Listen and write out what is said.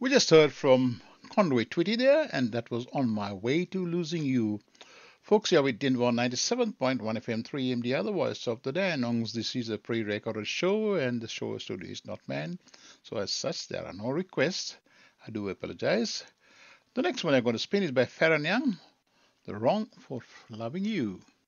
We just heard from Conway Twitty there, and that was On My Way to Losing You. Folks, here with Dinwar 97.1 FM 3MDR, the voice of the Danongs. This is a pre-recorded show, and the show studio is not manned. So as such, there are no requests. I do apologize. The next one I'm going to spin is by Farron Young, The Wrong for Loving You.